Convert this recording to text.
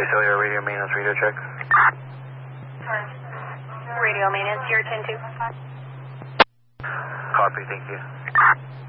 Hawaii Cellular radio maintenance radio check. Radio maintenance, you're 10-2. Copy, thank you.